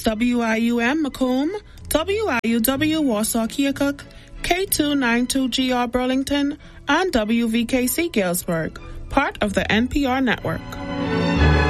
WIUM Macomb, WIUW Warsaw Keokuk, K292GR Burlington, and WVKC Galesburg, part of the NPR network.